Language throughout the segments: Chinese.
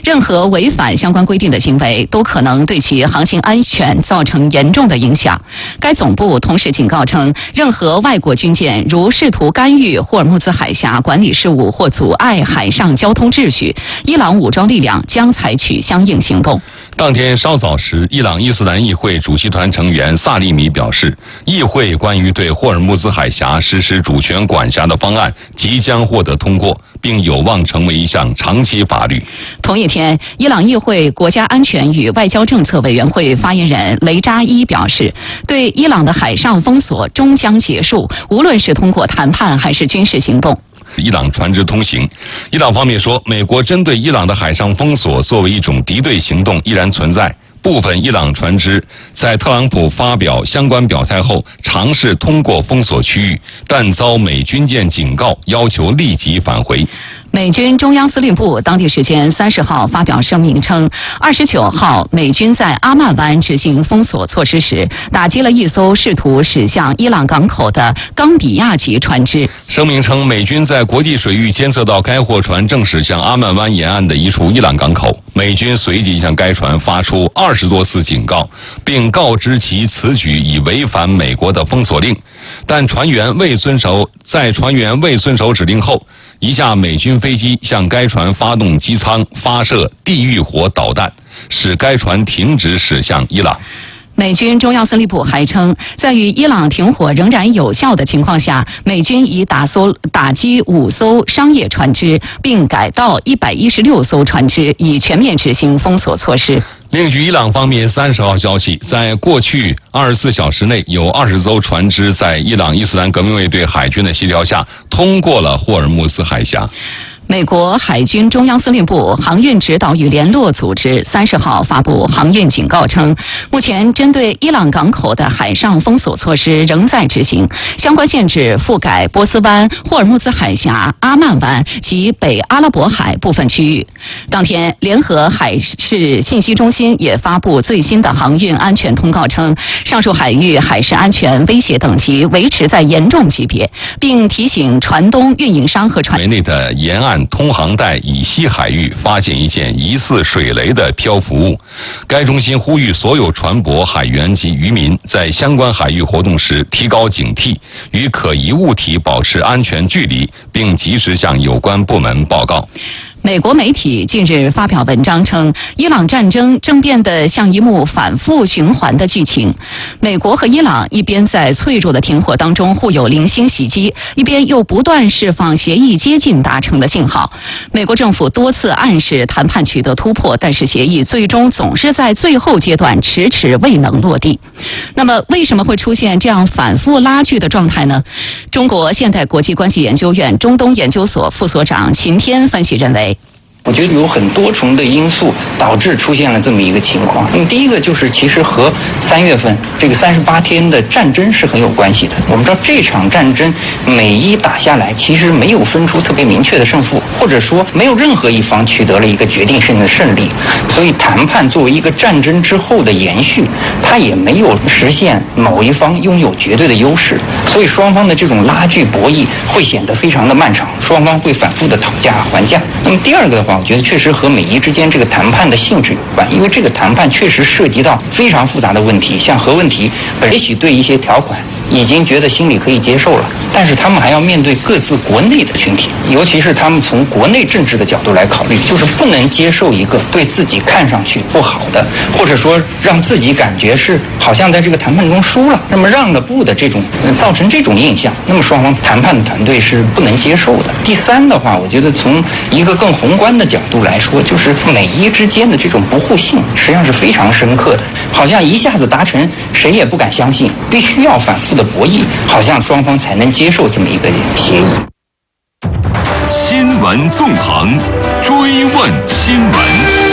任何违反相关规定的行为都可能对其航行安全造成严重的影响。该总部同时警告称，任何外国军舰如试图干预霍尔木兹海峡管理事务或阻碍海上交通秩序，伊朗武装力量将采取相应行动。 当天稍早时，伊朗伊斯兰议会主席团成员萨利米表示，议会关于对霍尔木兹海峡实施主权管辖的方案即将获得通过，并有望成为一项长期法律。 同一天，伊朗议会国家安全与外交政策委员会发言人雷扎伊表示，对伊朗的海上封锁终将结束，无论是通过谈判还是军事行动。 伊朗船只通行，伊朗方面说，美国针对伊朗的海上封锁作为一种敌对行动依然存在。部分伊朗船只在特朗普发表相关表态后，尝试通过封锁区域，但遭美军舰警告，要求立即返回。 美军中央司令部当地时间30号发表声明称，29号美军在阿曼湾执行封锁措施时，打击了一艘试图驶向伊朗港口的冈比亚级船只。 声明称，美军在国际水域监测到该货船正驶向阿曼湾沿岸的一处伊朗港口，美军随即向该船发出20多次警告，并告知其此举已违反美国的封锁令，但船员未遵守指令后，一架美军飞机向该船发动机舱发射地狱火导弹，使该船停止驶向伊朗。 美军中央司令部还称，在与伊朗停火仍然有效的情况下，美军已打击5艘商业船只，并改道116艘船只，以全面执行封锁措施。 另据伊朗方面30号消息，在过去24小时内，有20艘船只在伊朗伊斯兰革命卫队海军的协调下通过了霍尔木兹海峡。 美国海军中央司令部航运指导与联络组织30号发布航运警告称，目前针对伊朗港口的海上封锁措施仍在执行，相关限制覆盖波斯湾、霍尔木兹海峡、阿曼湾及北阿拉伯海部分区域。当天，联合海事信息中心也发布最新的航运安全通告称，上述海域海事安全威胁等级维持在严重级别，并提醒船东、运营商和船内的沿岸通航带以西海域发现一件疑似水雷的漂浮物。该中心呼吁所有船舶、海员及渔民在相关海域活动时提高警惕，与可疑物体保持安全距离，并及时向有关部门报告。 美国媒体近日发表文章称，伊朗战争正变得像一幕反复循环的剧情。美国和伊朗一边在脆弱的停火当中互有零星袭击，一边又不断释放协议接近达成的信号。美国政府多次暗示谈判取得突破，但是协议最终总是在最后阶段迟迟未能落地。那么，为什么会出现这样反复拉锯的状态呢？中国现代国际关系研究院中东研究所副所长秦天分析认为， 我觉得有很多重的因素导致出现了这么一个情况。那么第一个就是其实和3月份这个38天的战争是很有关系的。我们知道这场战争每一打下来，其实没有分出特别明确的胜负，或者说没有任何一方取得了一个决定性的胜利。所以谈判作为一个战争之后的延续，它也没有实现某一方拥有绝对的优势。所以双方的这种拉锯博弈会显得非常的漫长，双方会反复的讨价还价。那么第二个的话，我觉得确实和美伊之间这个谈判的性质有关，因为这个谈判确实涉及到非常复杂的问题，像核问题，也许对一些条款已经觉得心里可以接受了，但是他们还要面对各自国内的群体，尤其是他们从国内政治的角度来考虑，就是不能接受一个对自己看上去不好的，或者说让自己感觉是好像在这个谈判中输了，那么让了步的这种造成这种印象，那么双方谈判的团队是不能接受的。第三的话，我觉得从一个更宏观的角度来说，就是美伊之间的这种不互信实际上是非常深刻的，好像一下子达成谁也不敢相信，必须要反复的博弈，好像双方才能接受这么一个协议。 新闻纵横，追问新闻。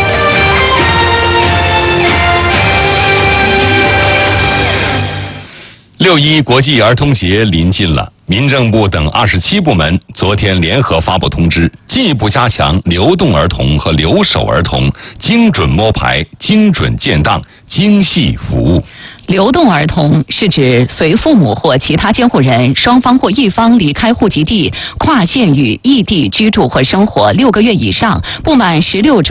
6·1国际儿童节临近了，民政部等27部门昨天联合发布通知，进一步加强流动儿童和留守儿童精准摸排、精准建档、精细服务。 流动儿童是指随父母或其他监护人双方或一方离开户籍地，跨县与异地居住或生活6个月以上，不满16周